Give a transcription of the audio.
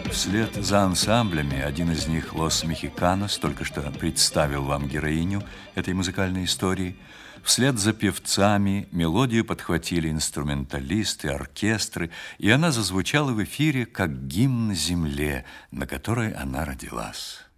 Вслед за ансамблями, один из них «Лос Мехиканос» только что представил вам героиню этой музыкальной истории. Вслед за певцами мелодию подхватили инструменталисты, оркестры, и она зазвучала в эфире как гимн земле, на которой она родилась.